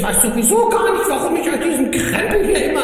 weiß sowieso gar nicht, warum ich aus diesem Krempel hier immer